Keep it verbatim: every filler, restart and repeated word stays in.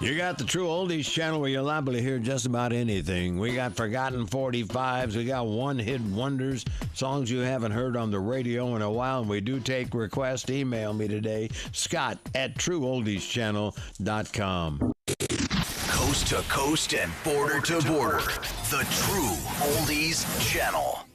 You got the True Oldies channel where you're liable to hear just about anything. We got forgotten forty-fives. We got one-hit wonders, songs you haven't heard on the radio in a while, and we do take requests. Email me today, Scott at true oldies channel dot com. Coast to coast and border to border. The True Oldies Channel.